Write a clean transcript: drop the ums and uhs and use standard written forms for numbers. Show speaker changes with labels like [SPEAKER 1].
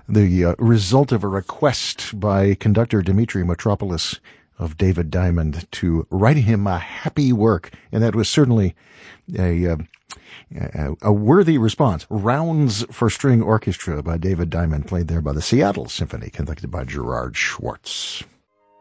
[SPEAKER 1] the result of a request by conductor Dimitri Mitropoulos of David Diamond to write him a happy work, and that was certainly a worthy response. Rounds for String Orchestra by David Diamond, played there by the Seattle Symphony, conducted by Gerard Schwartz.